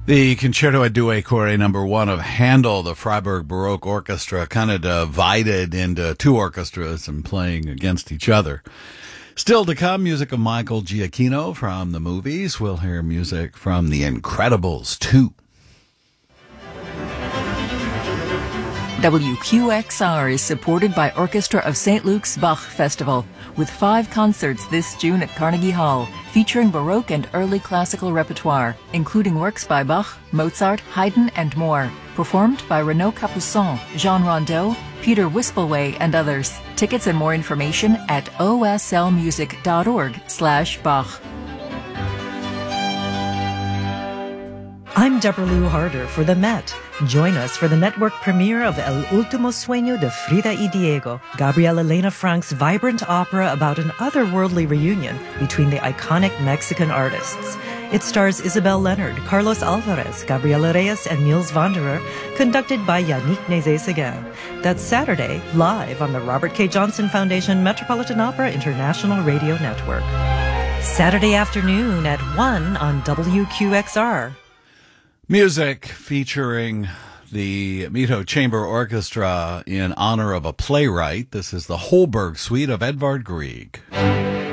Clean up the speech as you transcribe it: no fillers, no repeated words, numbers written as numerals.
The Concerto a Due Cuore number 1 of Handel, the Freiburg Baroque Orchestra, kind of divided into two orchestras and playing against each other. Still to come, music of Michael Giacchino from the movies. We'll hear music from The Incredibles 2. WQXR is supported by Orchestra of St. Luke's Bach Festival, with 5 concerts this June at Carnegie Hall, featuring Baroque and early classical repertoire, including works by Bach, Mozart, Haydn, and more. Performed by Renaud Capuçon, Jean Rondeau, Peter Wispelwey, and others. Tickets and more information at oslmusic.org/Bach. I'm Deborah Lou Harder for the Met. Join us for the network premiere of El Último Sueño de Frida y Diego, Gabriel Elena Frank's vibrant opera about an otherworldly reunion between the iconic Mexican artists. It stars Isabel Leonard, Carlos Alvarez, Gabriela Reyes, and Niels Wanderer, conducted by Yannick Nézet-Séguin. That's Saturday, live on the Robert K. Johnson Foundation Metropolitan Opera International Radio Network. Saturday afternoon at 1 on WQXR. Music featuring the Mito Chamber Orchestra in honor of a playwright. This is the Holberg Suite of Edvard Grieg.